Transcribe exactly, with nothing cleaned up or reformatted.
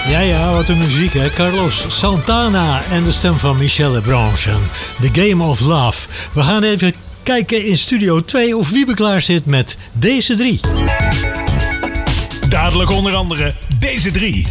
Ja, ja, wat een muziek, hè. Carlos Santana en de stem van Michel Lebranche. The Game of Love. We gaan even kijken in Studio twee of Wiebe klaar zit met deze drie. Dadelijk onder andere deze drie.